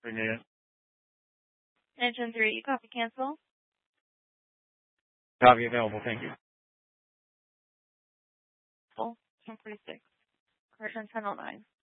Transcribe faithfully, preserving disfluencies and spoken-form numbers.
Renee. Engine three, copy cancel. Copy available. Thank you. Full, ten forty-six. Correction ten oh nine.